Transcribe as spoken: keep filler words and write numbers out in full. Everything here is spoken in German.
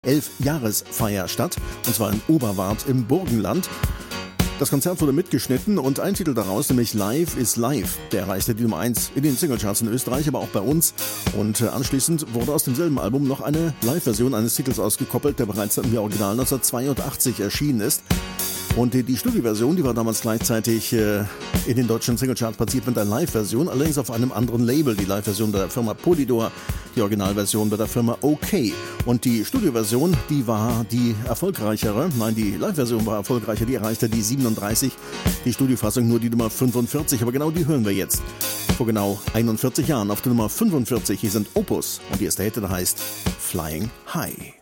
Elf-Jahresfeier statt, und zwar in Oberwart im Burgenland. Das Konzert wurde mitgeschnitten und ein Titel daraus, nämlich Live is Live, der erreichte die Nummer eins in den Singlecharts in Österreich, aber auch bei uns. Und anschließend wurde aus demselben Album noch eine Live-Version eines Titels ausgekoppelt, der bereits im Original neunzehnhundertzweiundachtzig erschienen ist. Und die, die Studioversion, die war damals gleichzeitig äh, in den deutschen Singlecharts platziert mit einer Live-Version, allerdings auf einem anderen Label. Die Live-Version bei der Firma Polydor, die Originalversion bei der Firma OK. Und die Studioversion, die war die erfolgreichere, nein, die Live-Version war erfolgreicher, die erreichte die siebenunddreißig, die Studiofassung nur die Nummer fünfundvierzig, aber genau die hören wir jetzt. Vor genau einundvierzig Jahren auf der Nummer fünfundvierzig, hier sind Opus und die erste Hit, der heißt Flying High.